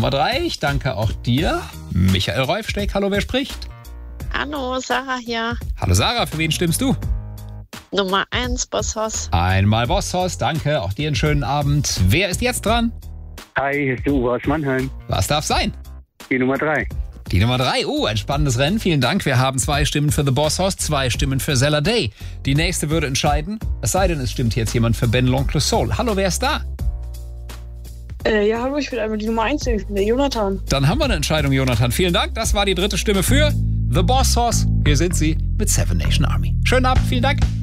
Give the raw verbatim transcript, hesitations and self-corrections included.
Nummer drei. Ich danke auch dir. Michael Reufsteck, hallo, wer spricht? Hallo, Sarah hier. Hallo Sarah, für wen stimmst du? Nummer eins, Bosshaus. Einmal Bosshaus, danke. Auch dir einen schönen Abend. Wer ist jetzt dran? Hi, hier ist der Uwe aus Mannheim. Was darf sein? Die Nummer drei. Die Nummer drei. Oh, ein spannendes Rennen. Vielen Dank. Wir haben zwei Stimmen für The Boss House, zwei Stimmen für Zella Day. Die nächste würde entscheiden, es sei denn, es stimmt jetzt jemand für Ben L'Oncle Soul. Hallo, wer ist da? Äh, ja, hallo, ich will einmal die Nummer eins nehmen. Ich bin der Jonathan. Dann haben wir eine Entscheidung, Jonathan. Vielen Dank. Das war die dritte Stimme für The Boss House. Hier sind sie mit Seven Nation Army. Schönen Abend. Vielen Dank.